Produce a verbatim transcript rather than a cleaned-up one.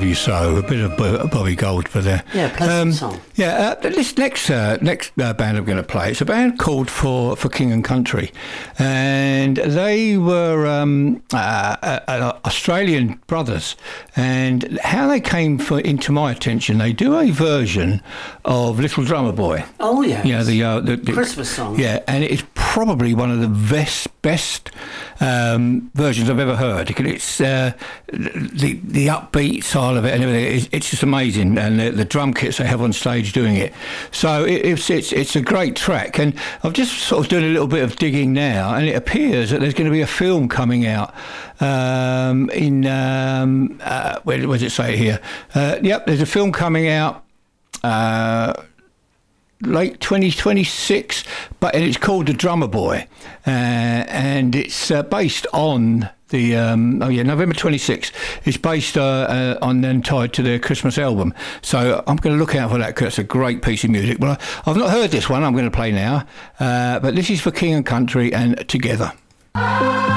You So, a bit of Bo- Bobby Goldsborough there. Yeah, pleasant um, song. Yeah, uh, this next uh, next uh, band I'm going to play, it's a band called For for King and Country, and they were um, uh, uh, uh, Australian brothers. And how they came for, into my attention, they do a version of Little Drummer Boy. Oh yeah, You know, the, uh, the, the Christmas song. Yeah, and it's probably one of the best best um, versions I've ever heard. It's uh, the the upbeat style of it and everything. It's, it's just amazing, and the, the drum kits they have on stage doing it. So it, it's it's it's a great track, and I'm just sort of doing a little bit of digging now, and it appears that there's going to be a film coming out um, in um, uh, where does it say here? Uh, yep, there's a film coming out. Uh, late twenty twenty-six, but and it's called The Drummer Boy, uh, and it's uh, based on the um, oh yeah November twenty-sixth. It's based uh, uh, on then tied to their Christmas album. So I'm going to look out for that because it's a great piece of music. Well, I, I've not heard this one. I'm going to play now, uh, but this is For King and Country and Together.